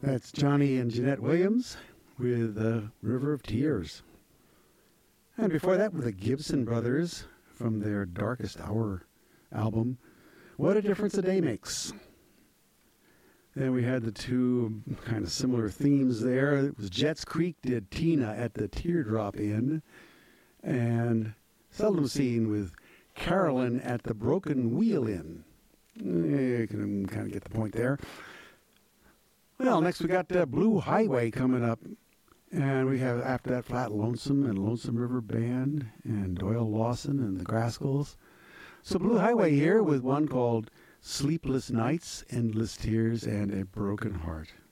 That's Johnny and Jeanette Williams with River of Tears. And before that, with the Gibson Brothers from their Darkest Hour album, What a Difference a Day Makes. Then we had the two kind of similar themes there. It was Jets Creek did Tina at the Teardrop Inn, and Seldom Seen with Carolyn at the Broken Wheel Inn. You can kind of get the point there. Well, next we got Blue Highway coming up. And we have, after that, Flat Lonesome and Lonesome River Band and Doyle Lawson and the Grascals. So Blue Highway here with one called Sleepless Nights, Endless Tears, and A Broken Heart.